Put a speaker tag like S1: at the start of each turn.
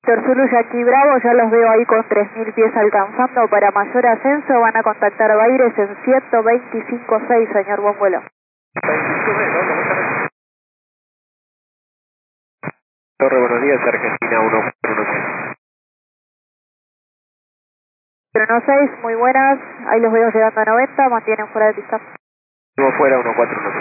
S1: Víctor Zulu y aquí Bravo, ya los veo ahí con 3.000 pies alcanzando. Para mayor ascenso van a contactar Baires en 125.6, señor, buen vuelo.
S2: 25.6, ¿no? Torre, buenos días, Argentina
S1: 116, muy buenas, ahí los veo llegando a 90, mantienen fuera de pista.
S2: Fuera 1416.